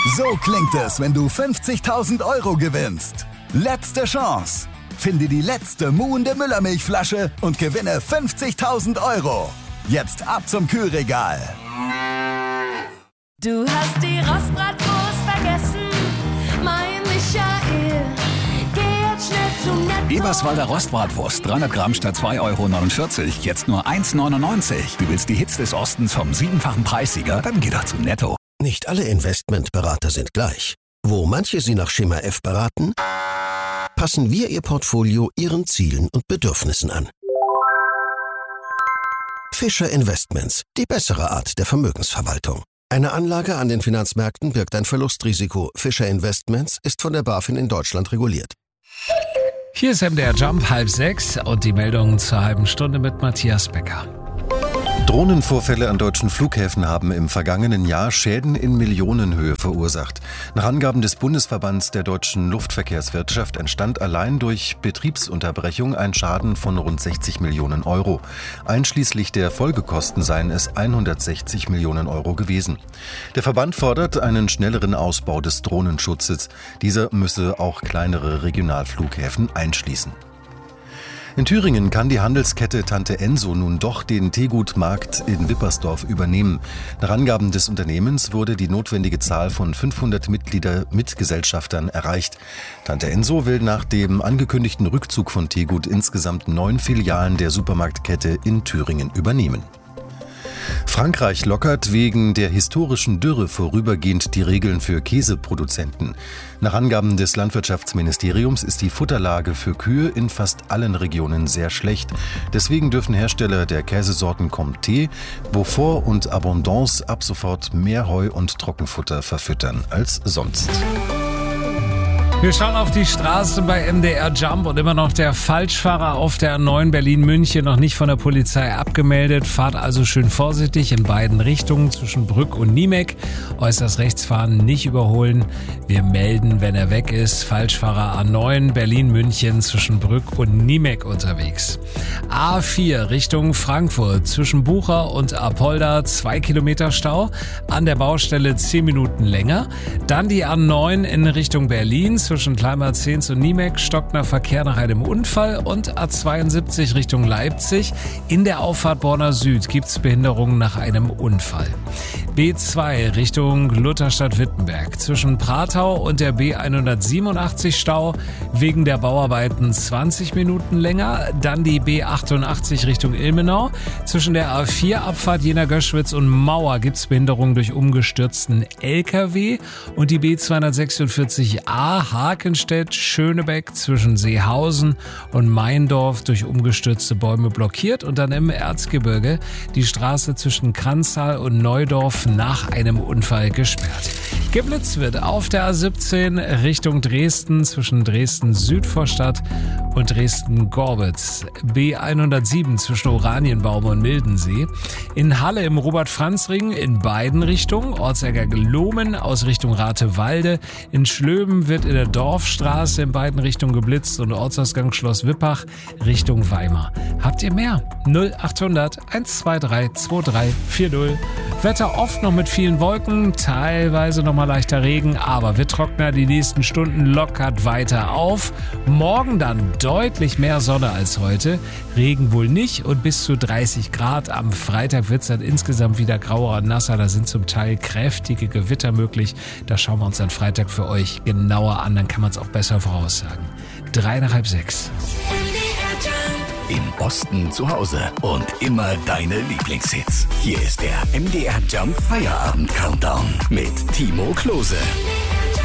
So klingt es, wenn du 50.000 € gewinnst. Letzte Chance. Finde die letzte muhende Müllermilchflasche und gewinne 50.000 €. Jetzt ab zum Kühlregal. Du hast die Rostbratwurst vergessen, mein Michael. Geh jetzt schnell zum Netto. Eberswalder Rostbratwurst, 300 Gramm statt 2,49 €, jetzt nur 1,99 €. Du willst die Hits des Ostens vom 7-fachen Preissieger? Dann geh doch zum Netto. Nicht alle Investmentberater sind gleich. Wo manche Sie nach Schema F beraten, passen wir Ihr Portfolio Ihren Zielen und Bedürfnissen an. Fischer Investments, die bessere Art der Vermögensverwaltung. Eine Anlage an den Finanzmärkten birgt ein Verlustrisiko. Fischer Investments ist von der BaFin in Deutschland reguliert. Hier ist MDR Jump, 5:30 und die Meldungen zur halben Stunde mit Matthias Becker. Drohnenvorfälle an deutschen Flughäfen haben im vergangenen Jahr Schäden in Millionenhöhe verursacht. Nach Angaben des Bundesverbands der deutschen Luftverkehrswirtschaft entstand allein durch Betriebsunterbrechung ein Schaden von rund 60 Millionen €. Einschließlich der Folgekosten seien es 160 Millionen € gewesen. Der Verband fordert einen schnelleren Ausbau des Drohnenschutzes. Dieser müsse auch kleinere Regionalflughäfen einschließen. In Thüringen kann die Handelskette Tante Enso nun doch den Teegutmarkt in Wippersdorf übernehmen. Nach Angaben des Unternehmens wurde die notwendige Zahl von 500 Mitgesellschaftern erreicht. Tante Enso will nach dem angekündigten Rückzug von Teegut insgesamt 9 Filialen der Supermarktkette in Thüringen übernehmen. Frankreich lockert wegen der historischen Dürre vorübergehend die Regeln für Käseproduzenten. Nach Angaben des Landwirtschaftsministeriums ist die Futterlage für Kühe in fast allen Regionen sehr schlecht. Deswegen dürfen Hersteller der Käsesorten Comté, Beaufort und Abondance ab sofort mehr Heu und Trockenfutter verfüttern als sonst. Wir schauen auf die Straße bei MDR Jump und immer noch der Falschfahrer auf der A9 Berlin-München, noch nicht von der Polizei abgemeldet. Fahrt also schön vorsichtig in beiden Richtungen zwischen Brück und Niemek. Äußerst rechts fahren, nicht überholen. Wir melden, wenn er weg ist. Falschfahrer A9 Berlin-München zwischen Brück und Niemek unterwegs. A4 Richtung Frankfurt zwischen Bucher und Apolda 2 Kilometer Stau. An der Baustelle 10 Minuten länger. Dann die A9 in Richtung Berlin zwischen Kleinmarzens und Niemek, stockt nach Verkehr nach einem Unfall, und A72 Richtung Leipzig. In der Auffahrt Borna Süd gibt es Behinderungen nach einem Unfall. B2 Richtung Lutherstadt-Wittenberg. Zwischen Pratau und der B187 Stau, wegen der Bauarbeiten 20 Minuten länger. Dann die B88 Richtung Ilmenau. Zwischen der A4-Abfahrt Jena-Göschwitz und Mauer gibt es Behinderungen durch umgestürzten LKW. Und die B246a Hakenstedt-Schönebeck zwischen Seehausen und Meindorf durch umgestürzte Bäume blockiert. Und dann im Erzgebirge die Straße zwischen Kranztal und Neudorf nach einem Unfall gesperrt. Geblitzt wird auf der A17 Richtung Dresden zwischen Dresden-Südvorstadt und Dresden-Gorbitz. B107 zwischen Oranienbaum und Mildensee. In Halle im Robert-Franz-Ring in beiden Richtungen. Ortsäger Gelomen aus Richtung Ratewalde. In Schlöben wird in der Dorfstraße in beiden Richtungen geblitzt und Ortsausgang Schloss Wippach Richtung Weimar. Habt ihr mehr? 0800 123 2340. Wetter oft noch mit vielen Wolken, teilweise noch mal leichter Regen, aber wird trockener. Die nächsten Stunden lockert weiter auf. Morgen dann deutlich mehr Sonne als heute. Regen wohl nicht und bis zu 30 Grad. Am Freitag wird es dann insgesamt wieder grauer und nasser. Da sind zum Teil kräftige Gewitter möglich. Das schauen wir uns dann Freitag für euch genauer an. Dann kann man es auch besser voraussagen. 5:03. Im Osten zu Hause und immer deine Lieblingshits. Hier ist der MDR Jump Feierabend Countdown mit Timo Klose.